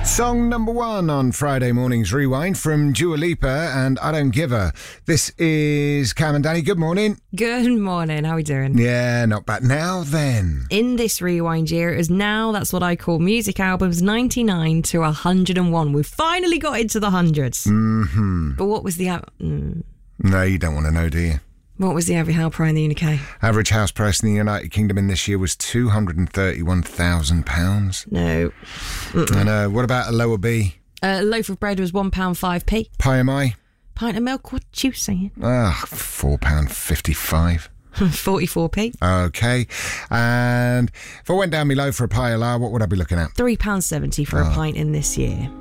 Song number 1 on Friday morning's Rewind from Dua Lipa and I Don't Give Her. This is Cam and Danny. Good morning. Good morning. How are we doing? Yeah, not bad. Now then. In this Rewind year, it is now, that's what I call music albums 99 to 101. We've finally got into the hundreds. Mm-hmm. But what was the... No, you don't want to know, do you? What was the average house price in the UK? Average house price in the United Kingdom in this year was £231,000. No. And what about a lower B? A loaf of bread was £1.05p. Pie am I? Pint of milk, what you saying? £4.55. 44p. Okay. And if I went down below for a pie a la, what would I be looking at? £3.70 for a pint in this year.